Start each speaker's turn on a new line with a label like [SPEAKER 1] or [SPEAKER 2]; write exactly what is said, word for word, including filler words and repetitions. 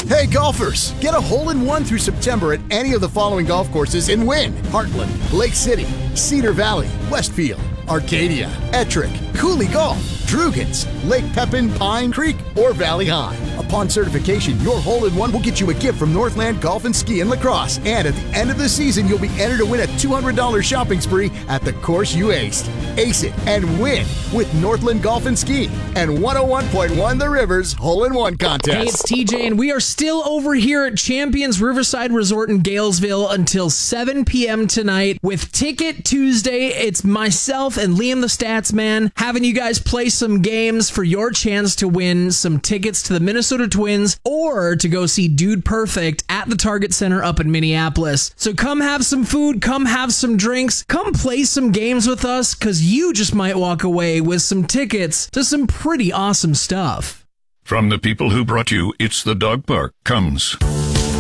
[SPEAKER 1] Hey golfers, get a hole-in-one through September at any of the following golf courses and win. Heartland, Lake City, Cedar Valley, Westfield, Arcadia, Ettrick, Cooley Golf, Drugans, Lake Pepin, Pine Creek, or Valley High. Upon certification, your hole-in-one will get you a gift from Northland Golf and Ski and Lacrosse. And at the end of the season, you'll be entered to win a two hundred dollars shopping spree at the course you aced. Ace it and win with Northland Golf and Ski and one oh one point one The Rivers Hole-in-One Contest.
[SPEAKER 2] Hey, it's T J, and we are still over here at Champions Riverside Resort in Galesville until seven p.m. tonight with Ticket Tuesday. It's myself and Liam the Stats Man having you guys play some games for your chance to win some tickets to the Minnesota Twins or to go see Dude Perfect at the Target Center up in Minneapolis. So come have some food, come have some drinks, come play some games with us, because you just might walk away with some tickets to some pretty awesome stuff.
[SPEAKER 3] From the people who brought you It's the Dog Park comes